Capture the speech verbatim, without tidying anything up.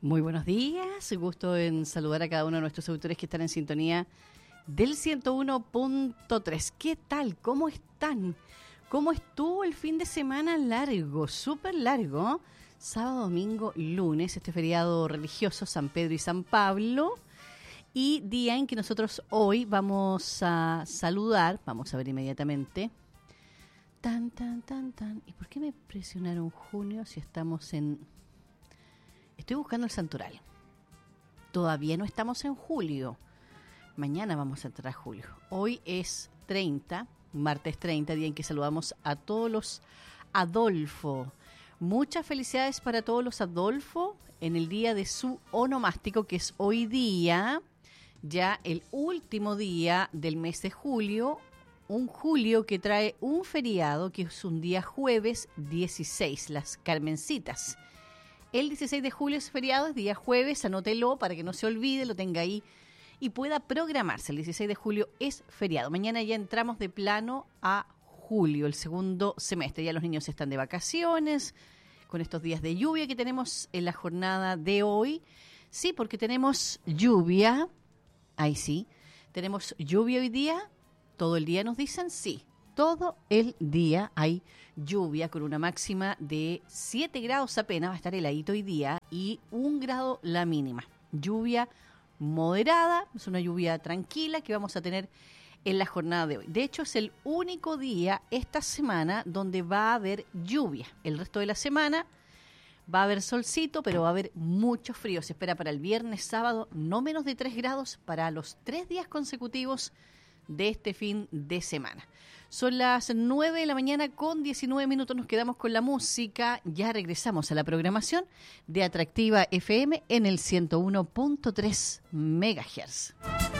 Muy buenos días, gusto en saludar a cada uno de nuestros auditores que están en sintonía del ciento uno punto tres. ¿Qué tal? ¿Cómo están? ¿Cómo estuvo el fin de semana largo? Súper largo. Sábado, domingo, lunes, este feriado religioso, San Pedro y San Pablo. Y día en que nosotros hoy vamos a saludar, vamos a ver inmediatamente. Tan, tan, tan, tan. ¿Y por qué me presionaron junio si estamos en... Estoy buscando el santoral. Todavía no estamos en julio. Mañana vamos a entrar a julio. Hoy es treinta, martes treinta, día en que saludamos a todos los Adolfo. Muchas felicidades para todos los Adolfo en el día de su onomástico, que es hoy día, ya el último día del mes de julio. Un julio que trae un feriado, que es un día jueves dieciséis, las Carmencitas. El dieciséis de julio es feriado, es día jueves, anótelo para que no se olvide, lo tenga ahí y pueda programarse. El dieciséis de julio es feriado. Mañana ya entramos de plano a julio, el segundo semestre. Ya los niños están de vacaciones, con estos días de lluvia que tenemos en la jornada de hoy. Sí, porque tenemos lluvia, ahí sí, tenemos lluvia hoy día, todo el día nos dicen sí. Todo el día hay lluvia con una máxima de siete grados apenas, va a estar heladito hoy día, y un grado la mínima. Lluvia moderada, es una lluvia tranquila que vamos a tener en la jornada de hoy. De hecho, es el único día esta semana donde va a haber lluvia. El resto de la semana va a haber solcito, pero va a haber mucho frío. Se espera para el viernes, sábado, no menos de tres grados para los tres días consecutivos de este fin de semana. Son las nueve de la mañana con diecinueve minutos, nos quedamos con la música, ya regresamos a la programación de Atractiva F M en el ciento uno punto tres megahertz.